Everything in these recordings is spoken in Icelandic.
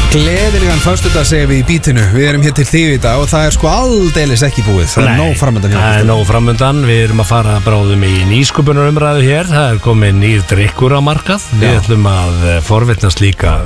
Gleðilegan föstudag segir við í bítinu. Við erum hér til þig í dag og það sko aldeilis ekki búið. Það nóg framöndan hjá. Það nóg framöndan. Við erum að fara bráðum í nýsköpunarumræðu hér. Það komið nýr drykkur á markað. Við ætlum að forvitnast líka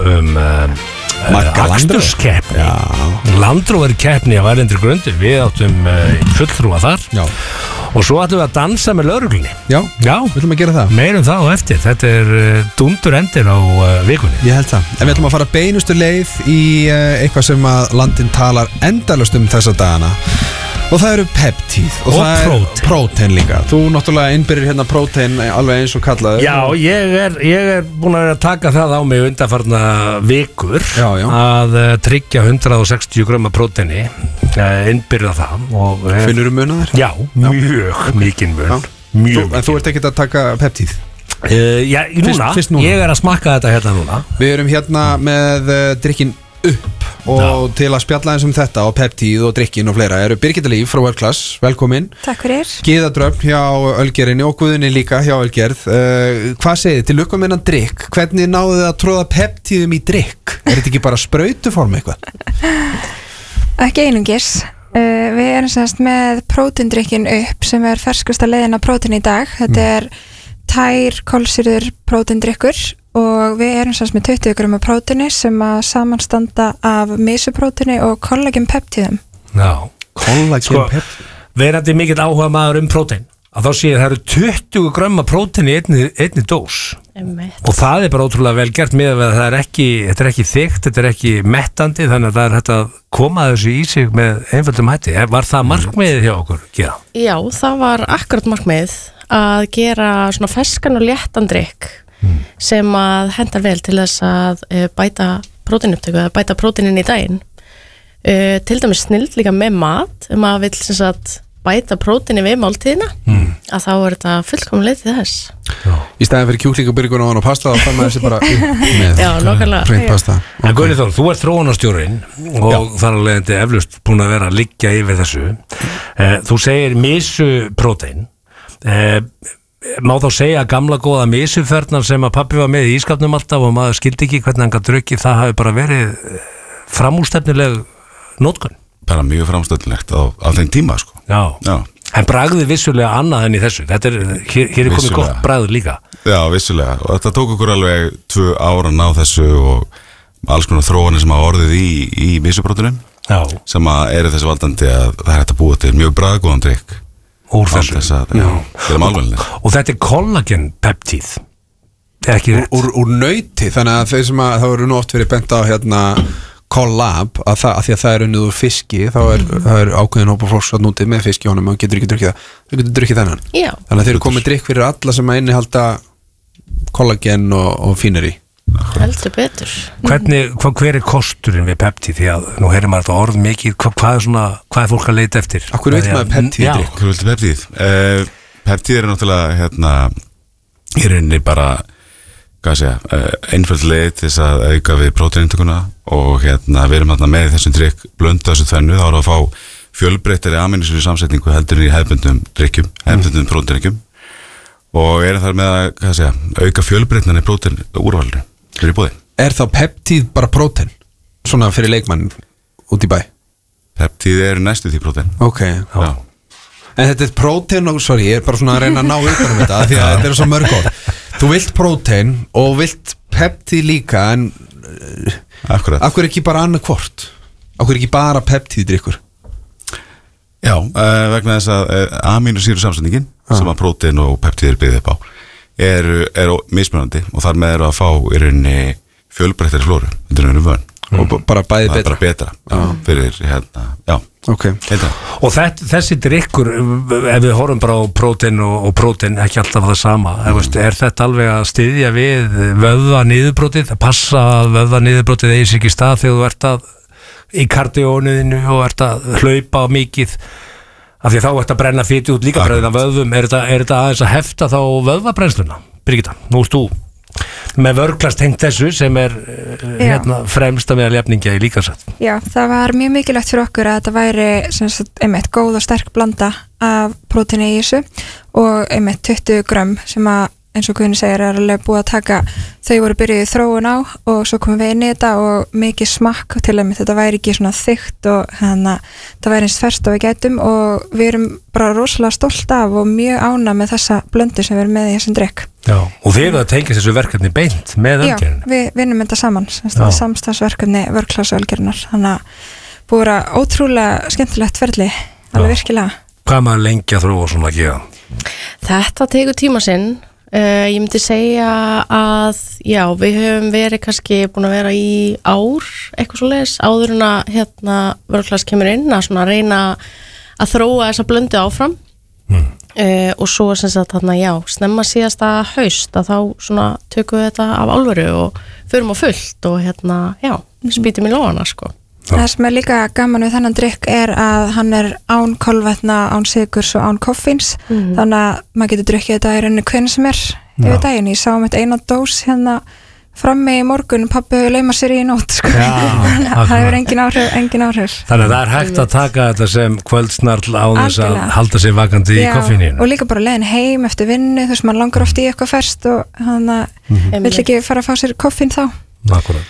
aksturskeppni. Landróverkeppni á erlendri grundu. Við áttum fulltrúa þar. Já. Og svo ætlum við að dansa með lögreglunni. Já, við ætlum að gera það. Meirum það á eftir. Þetta dundur endir á vikunni. Ég held það. En við ætlum að fara beinustu leið í eitthvað sem að landin talar endalaust þessa dagana. Og það eru peptíð. Og það er prótein líka. Þú náttúrulega innbyrðir hérna prótein alveg eins og kallaður. Já, ég er búin að taka það á mig undanfarna vikur. Að tryggja 160 grömma próteini. Innbyrða það. Finnurðu mun að þér? Já, mjög mikinn mun. En þú ert ekkert að taka peptíð? Já, núna. Ég er að smakka þetta hérna núna. Við erum hérna með drykkin upp og til að spjalla eins þetta og peptíð og drykkin og fleira eru Birgitta Líf frá World Class, velkomin. Takk fyrir. Gyða Dröfn hjá Ölgerinni og Guðni líka hjá Ölgerð. Hvað segið þið til lukkum innan drykk? Hvernig náðu þið að tróða peptíðum í drykk? Er þetta ekki bara sprautuform eitthvað? Ekki einungis. Við erum semst með próteindrykkin upp sem er ferskasta leiðin af prótein í dag. Þetta er tær kolsýrður próteindrykkur og við erum semst með 20 grömm af próteini sem að samanstanda af misupróteini og kollagenpeptíðum. Já, kollagenpeptíðum. Verandi mikill áhuga maður prótein að þá sé það eru 20 grömm af próteini í einni dós. Og það er bara ótrúlega vel gert með að þetta er ekki þykkt, þetta er ekki mettandi, þannig að það er hægt að koma þessu í sig með einföldum hætti. Var það markmiðið hjá okkur, Gyða? Já, það var akkurat markmið að gera svona ferskan og léttan drykk sem að hendar vel til þess að bæta próteinupptöku eða bæta próteinin í daginn. Til dæmis snild líka með mat, maður vill sem sagt bæta próteini við máltíðina að þá er þetta fullkomlega leið til þess. Í staðin fyrir kjúklingaburgur og pasta þá fann maður þessi bara með hreint pasta. En Guðni Þór, þú ert þróunarstjórinn og þar alveg þetta eflaust búin að vera að liggja yfir þessu. Þú segir misuprótein. Má þá segja að gamla góða misuferðnar sem að pabbi var með í ískapnum alltaf og maður skildi ekki hvernig hann gat drukkið, það hafi bara verið framúrstefnileg nótkun. Bara mjög framúrstefnilegt á þeim tíma sko. Já. En bragðið vissulega annað enn í þessu. Þetta hér er komið gott bragður líka. Já, vissulega. Og þetta tók okkur alveg 2 ára að ná þessu og alls konar þróanir sem hafa orðið í misupróteinum sem að eru þessi valdandi að það er hægt að búa til mjög bragðgóðan drykk. Úr þessu. Og þetta er kollagenpeptíð. Úr nauti, þannig að þeir sem að það eru nú oft verið bent á hérna kollab, að því að það er unnið úr fiski, þá er ákveðin hópa fólks að nútið með fiski honum og getur ekki drukkið það. Þau getur drukkið þennan. Já. Þannig að þeir eru komið drykk fyrir alla sem að innihalda kollagen og fíneri. Heldur betur. Hver er kosturinn við peptíð? Því að nú heyrir maður þetta orð mikið, hvað er fólk að leita eftir? Akkur veit maður peptíð drykk? Akkur viltu peptíð? Peptíð er náttúrulega í rauninni bara einföld leið til þess að auka við próteinintökuna og við erum með þessum drykk blöndu þessu tvennu, þá erum við að fá fjölbreyttari amínósýru samsetningu heldur í hefðbundum drykkjum, hefðbundum próteinrykkjum og erum þar með að auka fjölbreytnari prótein úrvalinu fyrir búði. Er þá peptíð bara prótein? Svona fyrir leikmann út í bæ? Peptíð er næstu því prótein. Ok, já. En þetta er prótein og, ég er bara svona að reyna að ná utan þetta því að þetta er svo mörg orð. Þú vilt prótein og vilt peptíð líka en akkur ekki bara annað hvort? Akkur ekki bara peptíð drykkur? Já, vegna þess að amínósýru samsetningin sem að prótein og peptíð er byggðið upp á er mismunandi og þar með eru að fá í rauninni fjölbreyttari flóru undir rauninu vön og bara bæði betra. Það er bara betra fyrir Okay. Og þessi drykkur, ef við horfum bara á prótein og prótein, ekki alltaf það sama, er þetta alveg að styðja við vöðva niðurbrótið, að passa að vöðva niðurbrótið eigi sér ekki stað þegar þú ert í kardiónuðinu og ert að hlaupa mikið, af því þá ert að brenna fitu út líka bræðina vöðvum, er þetta aðeins að hefta þá vöðvabrennsluna? Birgitta, nú ert þú með vörklast tengt þessu sem er fremsta meðal jafningja í líkamsrækt. Já, það var mjög mikilvægt fyrir okkur að þetta væri einmitt góð og sterk blanda af próteini í þessu og einmitt 20 grömm sem að eins og Guðni segir er alveg búið að taka, þau voru byrjuð þróun á og svo komum við inn í þetta og mikið smakk til að þetta væri ekki svona þykkt og það væri eins ferskt og við gætum og við erum bara rosalega stolt af og mjög ánægð með þessa blöndu sem við erum með í þessum drykk. Já, og þið eruð að tengja þessu verkefni beint með Ölgerðina. Já, við vinnum þetta saman, samstagsverkefni World-Class Ölgerðinar, þannig að búið að ótrúlega skemmtilegt ferli, alveg virkilega. Hvað maður lengi að þróa svona að gefa? Þetta tekur tíma sinn. Ég myndi segja að já, við höfum verið kannski búin að vera í ár eitthvað svoleiðis áður en að World-Class kemur inn að svona reyna að þróa þessa blöndu áfram og svo sem sagt já, snemma síðasta haust að þá svona tökum við þetta af alvöru og förum á fullt og já, spýtum í lóðana sko. Það sem er líka gaman við þennan drykk er að hann er án kolvetna, án sigurs og án koffíns þannig að maður getur drukkið þetta í rauninni hvernig sem er yfir daginn. Ég sá eina dós frammi í morgun, pabbi lauma sér í nótt sko. Það hefur engin áhrif. Þannig að það er hægt að taka þetta sem kvöldsnarl á þess að halda sig vakandi í koffíninu. Og líka bara leiðin heim eftir vinnu, þú veist maður langar oft í eitthvað ferskt og hann vill ekki fara að fá sér koffín þá. Akkurat.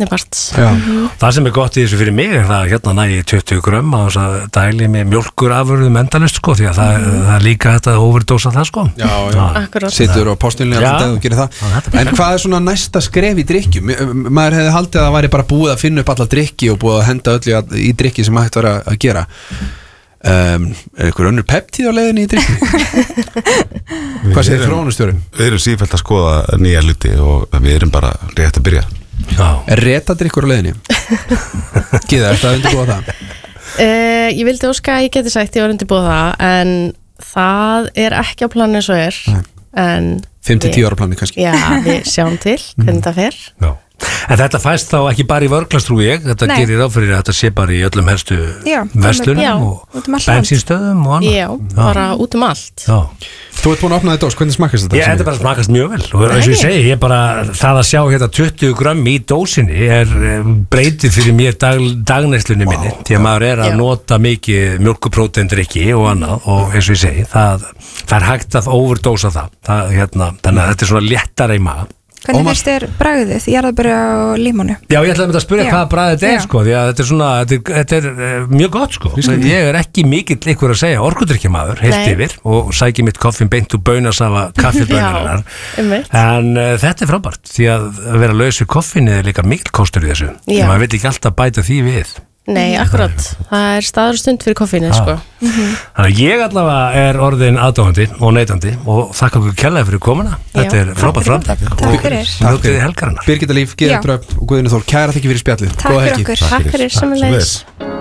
Það sem er gott í þessu fyrir mig er það nægi 20 grömm á þess að dæli með mjólkurafurðum endalaust sko því að það er líka þetta að overdósa það sko. Já, situr á postilinu alltaf og gerir það. En hvað er svona næsta skref í drykkjum? Maður hefði haldið að það væri bara búið að finna upp alla drykki og búið að henda öllu í drykki sem hægt var að gera. Er einhver önnur peptíð á leiðinni í drykki? Hvað segir þróunarstjórinn? Við erum sífellt að skoða nýja hluti og við erum bara rétt að byrja. Er retadrykkur á leiðinni? Gíða, ertu að undirbúa það? Ég vildi óska að ég geti sagt ég var undirbúa það en það er ekki á planu eins og er 5-10 ára plani kannski. Já, við sjáum til hvernig það fer. Já. En þetta fæst þá ekki bara í World-Class trú ég, þetta gerir ráð fyrir að þetta sé bara í öllum helstu verslunum og bensínstöðum og annað. Já, bara út allt. Já. Þú ert búin að opna þetta, hvernig smakast þetta? Þetta bara smakast mjög vel og eins og ég segi, ég bara, það að sjá 20 grömm í dósinni er breytið fyrir mér dagnæslunni minni, því að maður er að nota mikið mjólkupróteindrykki og annað og eins og ég segi, það er hægt að overdósa það, þannig að þetta er svona léttara í maga. Hvernig finnst þér bragðið, jarðarberja og límónu? Já, ég ætlaði að spyrja hvaða bragðið þetta er sko, því að þetta er svona, þetta er mjög gott sko. Ég er ekki mikill ykkur að segja orkudrykkjamaður, heilt yfir og sæki mitt koffin beint úr baunasafa kaffibönurinnar. En þetta er frábært, því að vera laus við koffinni er líka mikill kostur í þessu. Maður vil ekki alltaf bæta því við. Nei, akkurat, það er staður stund fyrir koffinu sko. Þannig að ég allavega er orðin aðdáandi og neytandi og þakka okkur kærlega fyrir komuna. Þetta er frábært framtak Takk fyrir. Takk fyrir helgarina. Birgitta Líf, Gyða Dröfn og Guðni Þór, kæra þakki fyrir spjallið. Takk fyrir okkur. Takk fyrir, sömuleiðis.